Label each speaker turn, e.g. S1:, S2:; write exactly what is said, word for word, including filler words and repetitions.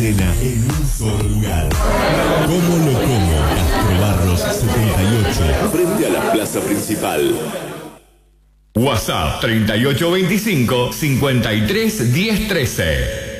S1: En un solo lugar. Como lo como, Gastrobarros setenta y ocho, frente a la plaza principal.
S2: WhatsApp treinta y ocho veinticinco, cincuenta y tres diez trece.